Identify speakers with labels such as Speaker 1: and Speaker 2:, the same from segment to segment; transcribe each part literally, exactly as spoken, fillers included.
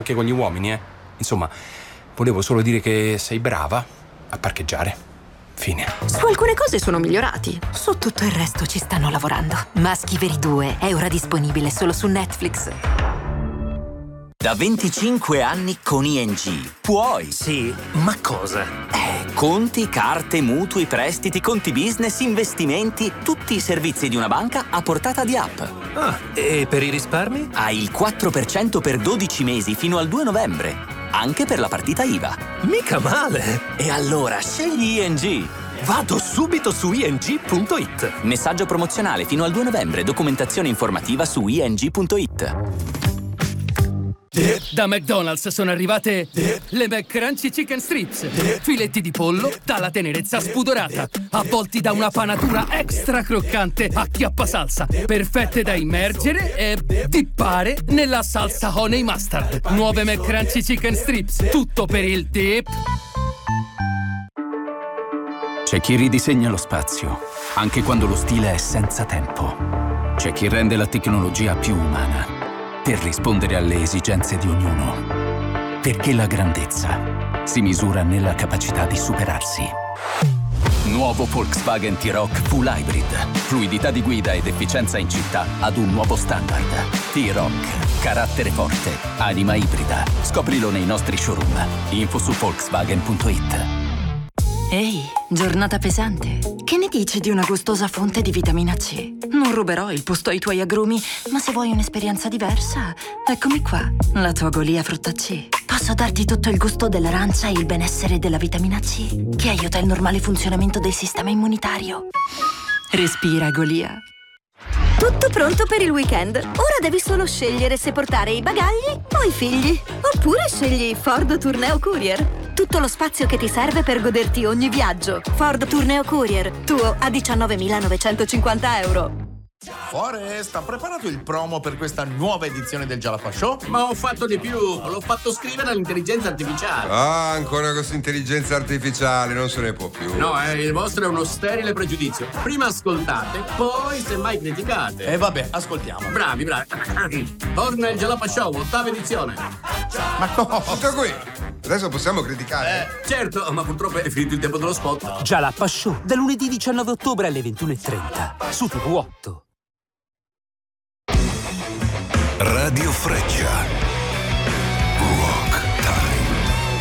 Speaker 1: anche con gli uomini, eh. Insomma, volevo solo dire che sei brava a parcheggiare. Fine.
Speaker 2: Su alcune cose sono migliorati, su tutto il resto ci stanno lavorando. Maschi Veri due è ora disponibile solo su Netflix.
Speaker 3: Da venticinque anni con I N G puoi.
Speaker 4: Sì, ma cosa?
Speaker 3: Eh, conti, carte, mutui, prestiti, conti business, investimenti, tutti i servizi di una banca a portata di app.
Speaker 4: Ah, e per i risparmi?
Speaker 3: Hai il quattro per cento per dodici mesi fino al due novembre, anche per la partita I V A.
Speaker 4: Mica male!
Speaker 3: E allora scegli I N G.
Speaker 4: Vado subito su i n g punto i t.
Speaker 3: Messaggio promozionale fino al due novembre, documentazione informativa su i n g punto i t.
Speaker 5: Da McDonald's sono arrivate le McCrunchy Chicken Strips, filetti di pollo dalla tenerezza spudorata, avvolti da una panatura extra croccante a chiappasalsa, perfette da immergere e dippare nella salsa honey mustard. Nuove McCrunchy Chicken Strips, tutto per il dip.
Speaker 6: C'è chi ridisegna lo spazio, anche quando lo stile è senza tempo. C'è chi rende la tecnologia più umana, per rispondere alle esigenze di ognuno. Perché la grandezza si misura nella capacità di superarsi. Nuovo Volkswagen T-Roc Full Hybrid. Fluidità di guida ed efficienza in città ad un nuovo standard. T-Roc. Carattere forte. Anima ibrida. Scoprilo nei nostri showroom. Info su volkswagen punto i t.
Speaker 2: Ehi, giornata pesante. Che ne dici di una gustosa fonte di vitamina C? Non ruberò il posto ai tuoi agrumi, ma se vuoi un'esperienza diversa, eccomi qua, la tua Golia frutta C. Posso darti tutto il gusto dell'arancia e il benessere della vitamina C, che aiuta il normale funzionamento del sistema immunitario. Respira, Golia.
Speaker 7: Tutto pronto per il weekend. Ora devi solo scegliere se portare i bagagli o i figli. Oppure scegli Ford Tourneo Courier. Tutto lo spazio che ti serve per goderti ogni viaggio. Ford Tourneo Courier, tuo a diciannovemilanovecentocinquanta euro.
Speaker 8: Forest, ha preparato il promo per questa nuova edizione del Jalapa Show?
Speaker 9: Ma ho fatto di più, l'ho fatto scrivere all'intelligenza artificiale.
Speaker 10: Ah, ancora questa intelligenza artificiale, non se ne può più.
Speaker 9: No, eh, il vostro è uno sterile pregiudizio. Prima ascoltate, poi semmai criticate.
Speaker 8: E eh, vabbè, ascoltiamo.
Speaker 9: Bravi, bravi. Torna il Jalapa Show, ottava edizione.
Speaker 8: Ma cosa?
Speaker 10: Tutto qui. Adesso possiamo criticare.
Speaker 9: Eh, certo, ma purtroppo è finito il tempo dello spot.
Speaker 11: Jalapa Show, da lunedì diciannove ottobre alle ventuno e trenta, su T V otto.
Speaker 12: Radio Freccia. Rock Time.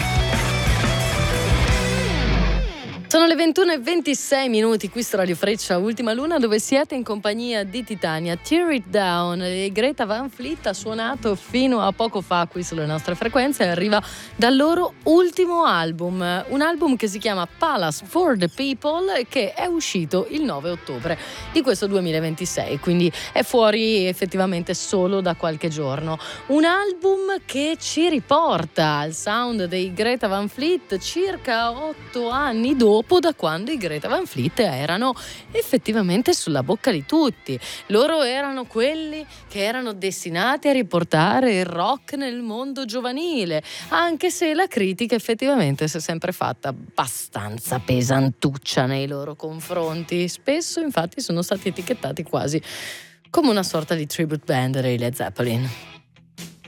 Speaker 13: Sono le ventuno e ventisei minuti qui su Radio Freccia, Ultima Luna, dove siete in compagnia di Titania. Tear It Down, e Greta Van Fleet ha suonato fino a poco fa qui sulle nostre frequenze e arriva dal loro ultimo album, un album che si chiama Palace for the People, che è uscito il nove ottobre di questo duemilaventisei, quindi è fuori effettivamente solo da qualche giorno. Un album che ci riporta al sound dei Greta Van Fleet circa otto anni dopo, da quando i Greta Van Fleet erano effettivamente sulla bocca di tutti. Loro erano quelli che erano destinati a riportare il rock nel mondo giovanile, anche se la critica effettivamente si è sempre fatta abbastanza pesantuccia nei loro confronti. Spesso infatti sono stati etichettati quasi come una sorta di tribute band dei Led Zeppelin.